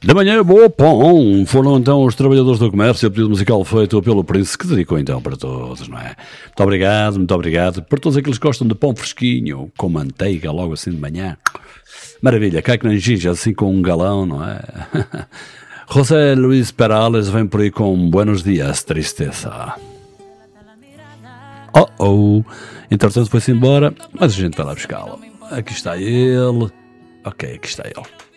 Da manhã, boa pão! Foram então os trabalhadores do comércio, o pedido musical feito pelo Príncipe, que dedicou então para todos, não é? Muito obrigado. Para todos aqueles que gostam de pão fresquinho, com manteiga, logo assim de manhã. Maravilha, cai que nem ginger, assim com um galão, não é? José Luís Perales vem por aí com Buenos Dias, tristeza. Entretanto foi-se embora, mas a gente vai lá buscá-lo. Aqui está ele. Ok, aqui está ele.